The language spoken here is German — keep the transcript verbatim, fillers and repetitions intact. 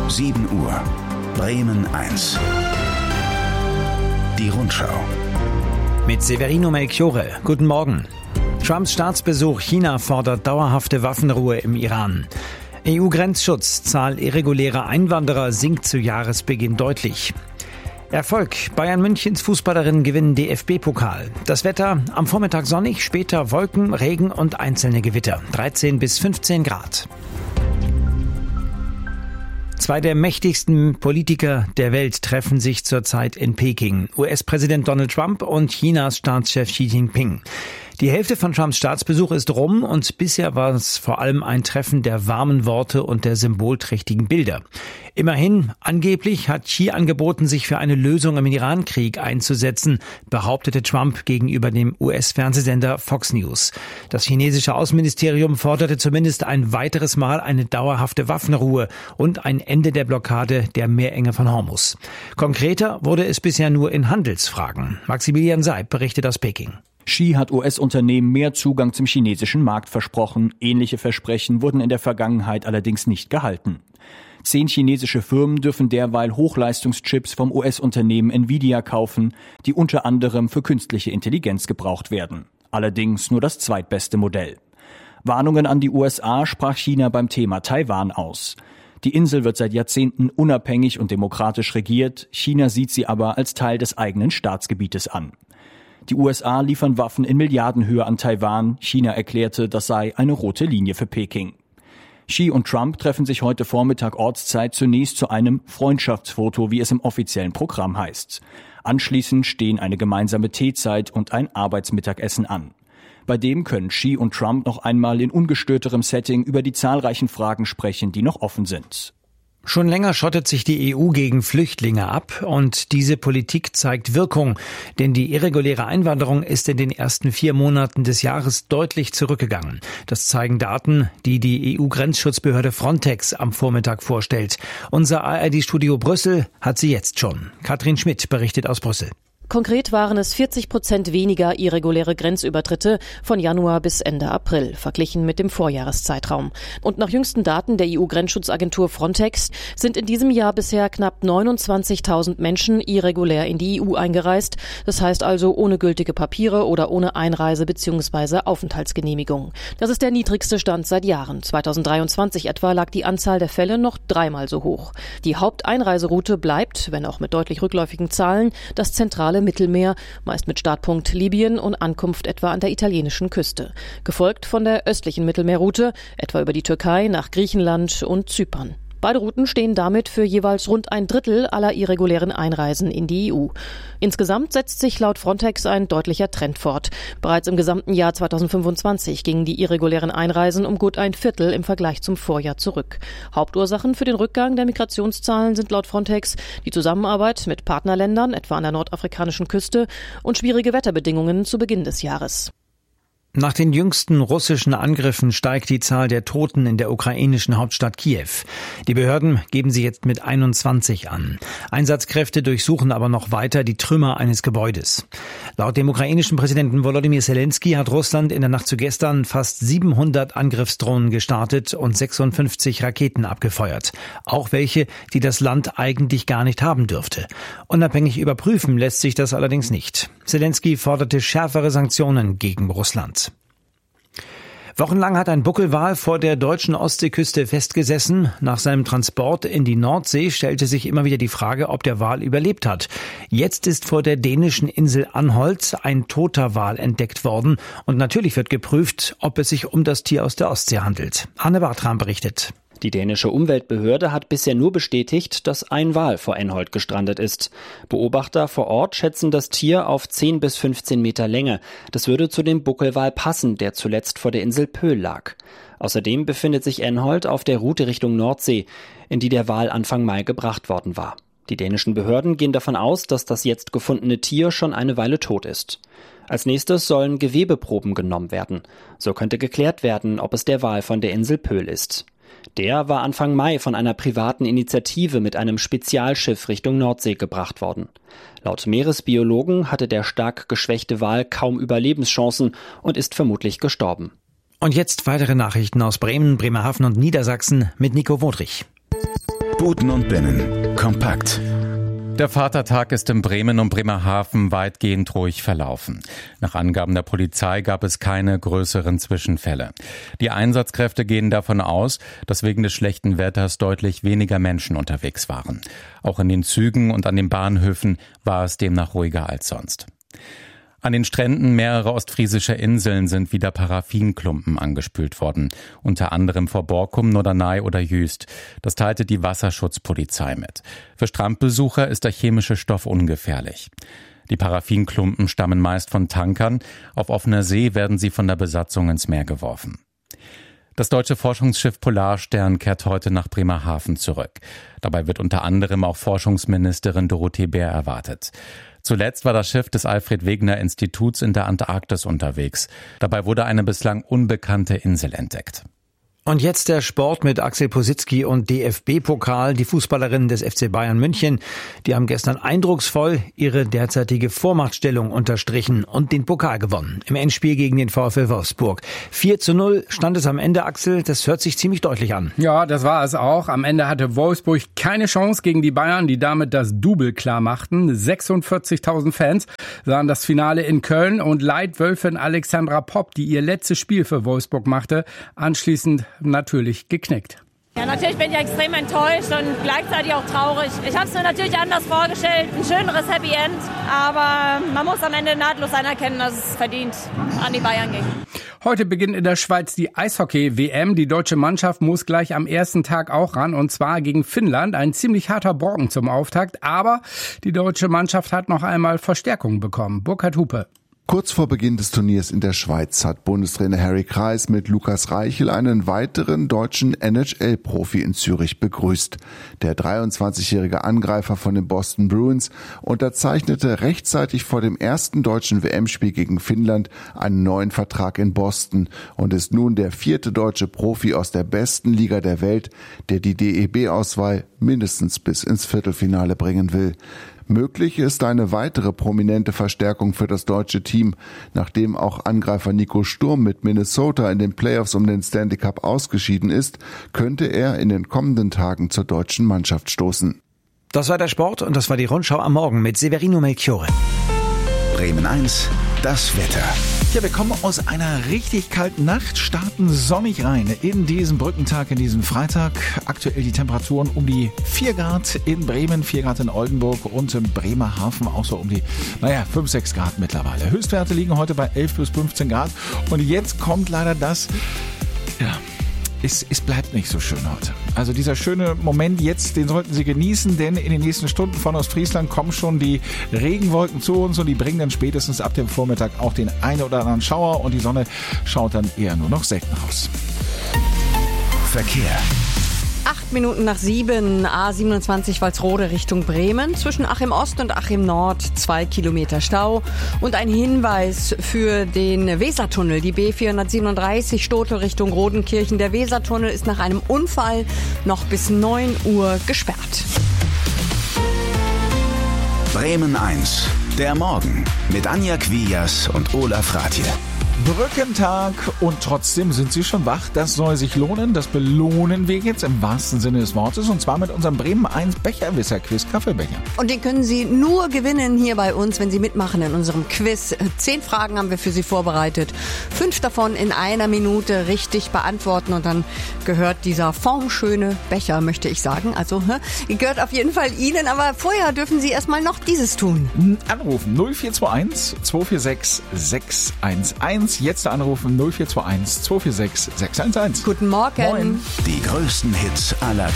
sieben Uhr. Bremen eins. Die Rundschau. Mit Severino Melchiorre. Guten Morgen. Trumps Staatsbesuch. China fordert dauerhafte Waffenruhe im Iran. E U-Grenzschutz. Zahl irregulärer Einwanderer sinkt zu Jahresbeginn deutlich. Erfolg. Bayern Münchens Fußballerinnen gewinnen D F B-Pokal. Das Wetter am Vormittag sonnig, später Wolken, Regen und einzelne Gewitter. dreizehn bis fünfzehn Grad. Zwei der mächtigsten Politiker der Welt treffen sich zurzeit in Peking. U S-Präsident Donald Trump und Chinas Staatschef Xi Jinping. Die Hälfte von Trumps Staatsbesuch ist rum und bisher war es vor allem ein Treffen der warmen Worte und der symbolträchtigen Bilder. Immerhin, angeblich hat Xi angeboten, sich für eine Lösung im Iran-Krieg einzusetzen, behauptete Trump gegenüber dem U S-Fernsehsender Fox News. Das chinesische Außenministerium forderte zumindest ein weiteres Mal eine dauerhafte Waffenruhe und ein Ende der Blockade der Meerenge von Hormuz. Konkreter wurde es bisher nur in Handelsfragen. Maximilian Seib berichtet aus Peking. Xi hat U S-Unternehmen mehr Zugang zum chinesischen Markt versprochen. Ähnliche Versprechen wurden in der Vergangenheit allerdings nicht gehalten. Zehn chinesische Firmen dürfen derweil Hochleistungschips vom U S-Unternehmen Nvidia kaufen, die unter anderem für künstliche Intelligenz gebraucht werden. Allerdings nur das zweitbeste Modell. Warnungen an die U S A sprach China beim Thema Taiwan aus. Die Insel wird seit Jahrzehnten unabhängig und demokratisch regiert. China sieht sie aber als Teil des eigenen Staatsgebietes an. Die U S A liefern Waffen in Milliardenhöhe an Taiwan. China erklärte, das sei eine rote Linie für Peking. Xi und Trump treffen sich heute Vormittag Ortszeit zunächst zu einem Freundschaftsfoto, wie es im offiziellen Programm heißt. Anschließend stehen eine gemeinsame Teezeit und ein Arbeitsmittagessen an. Bei dem können Xi und Trump noch einmal in ungestörterem Setting über die zahlreichen Fragen sprechen, die noch offen sind. Schon länger schottet sich die E U gegen Flüchtlinge ab und diese Politik zeigt Wirkung, denn die irreguläre Einwanderung ist in den ersten vier Monaten des Jahres deutlich zurückgegangen. Das zeigen Daten, die die E U-Grenzschutzbehörde Frontex am Vormittag vorstellt. Unser A R D-Studio Brüssel hat sie jetzt schon. Katrin Schmidt berichtet aus Brüssel. Konkret waren es vierzig Prozent weniger irreguläre Grenzübertritte von Januar bis Ende April, verglichen mit dem Vorjahreszeitraum. Und nach jüngsten Daten der E U-Grenzschutzagentur Frontex sind in diesem Jahr bisher knapp neunundzwanzigtausend Menschen irregulär in die E U eingereist. Das heißt also ohne gültige Papiere oder ohne Einreise- bzw. Aufenthaltsgenehmigung. Das ist der niedrigste Stand seit Jahren. zweitausenddreiundzwanzig etwa lag die Anzahl der Fälle noch dreimal so hoch. Die Haupteinreiseroute bleibt, wenn auch mit deutlich rückläufigen Zahlen, das zentrale Mittelmeer, meist mit Startpunkt Libyen und Ankunft etwa an der italienischen Küste. Gefolgt von der östlichen Mittelmeerroute, etwa über die Türkei nach Griechenland und Zypern. Beide Routen stehen damit für jeweils rund ein Drittel aller irregulären Einreisen in die E U. Insgesamt setzt sich laut Frontex ein deutlicher Trend fort. Bereits im gesamten Jahr zweitausendfünfundzwanzig gingen die irregulären Einreisen um gut ein Viertel im Vergleich zum Vorjahr zurück. Hauptursachen für den Rückgang der Migrationszahlen sind laut Frontex die Zusammenarbeit mit Partnerländern, etwa an der nordafrikanischen Küste, und schwierige Wetterbedingungen zu Beginn des Jahres. Nach den jüngsten russischen Angriffen steigt die Zahl der Toten in der ukrainischen Hauptstadt Kiew. Die Behörden geben sie jetzt mit einundzwanzig an. Einsatzkräfte durchsuchen aber noch weiter die Trümmer eines Gebäudes. Laut dem ukrainischen Präsidenten Volodymyr Zelensky hat Russland in der Nacht zu gestern fast siebenhundert Angriffsdrohnen gestartet und sechsundfünfzig Raketen abgefeuert. Auch welche, die das Land eigentlich gar nicht haben dürfte. Unabhängig überprüfen lässt sich das allerdings nicht. Zelensky forderte schärfere Sanktionen gegen Russland. Wochenlang hat ein Buckelwal vor der deutschen Ostseeküste festgesessen. Nach seinem Transport in die Nordsee stellte sich immer wieder die Frage, ob der Wal überlebt hat. Jetzt ist vor der dänischen Insel Anholt ein toter Wal entdeckt worden. Und natürlich wird geprüft, ob es sich um das Tier aus der Ostsee handelt. Anne Bartram berichtet. Die dänische Umweltbehörde hat bisher nur bestätigt, dass ein Wal vor Anholt gestrandet ist. Beobachter vor Ort schätzen das Tier auf zehn bis fünfzehn Meter Länge. Das würde zu dem Buckelwal passen, der zuletzt vor der Insel Pöhl lag. Außerdem befindet sich Anholt auf der Route Richtung Nordsee, in die der Wal Anfang Mai gebracht worden war. Die dänischen Behörden gehen davon aus, dass das jetzt gefundene Tier schon eine Weile tot ist. Als nächstes sollen Gewebeproben genommen werden. So könnte geklärt werden, ob es der Wal von der Insel Pöhl ist. Der war Anfang Mai von einer privaten Initiative mit einem Spezialschiff Richtung Nordsee gebracht worden. Laut Meeresbiologen hatte der stark geschwächte Wal kaum Überlebenschancen und ist vermutlich gestorben. Und jetzt weitere Nachrichten aus Bremen, Bremerhaven und Niedersachsen mit Nico Wodrich. Buten und Binnen. Kompakt. Der Vatertag ist in Bremen und Bremerhaven weitgehend ruhig verlaufen. Nach Angaben der Polizei gab es keine größeren Zwischenfälle. Die Einsatzkräfte gehen davon aus, dass wegen des schlechten Wetters deutlich weniger Menschen unterwegs waren. Auch in den Zügen und an den Bahnhöfen war es demnach ruhiger als sonst. An den Stränden mehrerer ostfriesischer Inseln sind wieder Paraffinklumpen angespült worden, unter anderem vor Borkum, Norderney oder Jüst. Das teilte die Wasserschutzpolizei mit. Für Strandbesucher ist der chemische Stoff ungefährlich. Die Paraffinklumpen stammen meist von Tankern. Auf offener See werden sie von der Besatzung ins Meer geworfen. Das deutsche Forschungsschiff Polarstern kehrt heute nach Bremerhaven zurück. Dabei wird unter anderem auch Forschungsministerin Dorothee Bär erwartet. Zuletzt war das Schiff des Alfred-Wegener-Instituts in der Antarktis unterwegs. Dabei wurde eine bislang unbekannte Insel entdeckt. Und jetzt der Sport mit Axel Positzky und D F B-Pokal. Die Fußballerinnen des F C Bayern München, die haben gestern eindrucksvoll ihre derzeitige Vormachtstellung unterstrichen und den Pokal gewonnen. Im Endspiel gegen den VfL Wolfsburg. vier zu null stand es am Ende, Axel. Das hört sich ziemlich deutlich an. Ja, das war es auch. Am Ende hatte Wolfsburg keine Chance gegen die Bayern, die damit das Double klar machten. sechsundvierzigtausend Fans sahen das Finale in Köln und Leitwölfin Alexandra Popp, die ihr letztes Spiel für Wolfsburg machte, anschließend natürlich geknickt. Ja, natürlich bin ich extrem enttäuscht und gleichzeitig auch traurig. Ich habe es mir natürlich anders vorgestellt, ein schöneres Happy End, aber man muss am Ende nahtlos anerkennen, dass es verdient an die Bayern ging. Heute beginnt in der Schweiz die Eishockey-W M. Die deutsche Mannschaft muss gleich am ersten Tag auch ran, und zwar gegen Finnland. Ein ziemlich harter Brocken zum Auftakt, aber die deutsche Mannschaft hat noch einmal Verstärkung bekommen. Burkhard Hupe. Kurz vor Beginn des Turniers in der Schweiz hat Bundestrainer Harry Kreis mit Lukas Reichel einen weiteren deutschen N H L-Profi in Zürich begrüßt. Der dreiundzwanzigjährige Angreifer von den Boston Bruins unterzeichnete rechtzeitig vor dem ersten deutschen W M-Spiel gegen Finnland einen neuen Vertrag in Boston und ist nun der vierte deutsche Profi aus der besten Liga der Welt, der die D E B-Auswahl mindestens bis ins Viertelfinale bringen will. Möglich ist eine weitere prominente Verstärkung für das deutsche Team. Nachdem auch Angreifer Nico Sturm mit Minnesota in den Playoffs um den Stanley Cup ausgeschieden ist, könnte er in den kommenden Tagen zur deutschen Mannschaft stoßen. Das war der Sport und das war die Rundschau am Morgen mit Severino Melchiorre. Bremen eins, das Wetter. Ja, wir kommen aus einer richtig kalten Nacht, starten sonnig rein in diesen Brückentag, in diesen Freitag. Aktuell die Temperaturen um die vier Grad in Bremen, vier Grad in Oldenburg und in Bremerhaven auch so um die, naja, fünf, sechs Grad mittlerweile. Höchstwerte liegen heute bei elf bis fünfzehn Grad. Und jetzt kommt leider das, ja, Es, es bleibt nicht so schön heute. Also dieser schöne Moment jetzt, den sollten Sie genießen, denn in den nächsten Stunden von Ostfriesland kommen schon die Regenwolken zu uns und die bringen dann spätestens ab dem Vormittag auch den einen oder anderen Schauer und die Sonne schaut dann eher nur noch selten raus. Verkehr. Acht Minuten nach sieben, A siebenundzwanzig Walsrode Richtung Bremen. Zwischen Achim Ost und Achim Nord zwei Kilometer Stau. Und ein Hinweis für den Wesertunnel, die B vierhundertsiebenunddreißig Stotel Richtung Rodenkirchen. Der Wesertunnel ist nach einem Unfall noch bis neun Uhr gesperrt. Bremen eins, der Morgen mit Anja Quias und Olaf Rathje. Brückentag und trotzdem sind Sie schon wach. Das soll sich lohnen. Das belohnen wir jetzt im wahrsten Sinne des Wortes und zwar mit unserem Bremen eins Becherwisser-Quiz, Kaffeebecher. Und den können Sie nur gewinnen hier bei uns, wenn Sie mitmachen in unserem Quiz. Zehn Fragen haben wir für Sie vorbereitet. Fünf davon in einer Minute richtig beantworten und dann gehört dieser formschöne Becher, möchte ich sagen. Also gehört auf jeden Fall Ihnen, aber vorher dürfen Sie erstmal noch dieses tun. Anrufen null vier zwei eins zwei vier sechs sechs eins eins. Jetzt anrufen null vier zwei eins zwei vier sechs sechs eins eins. Guten Morgen. Moin. Die größten Hits aller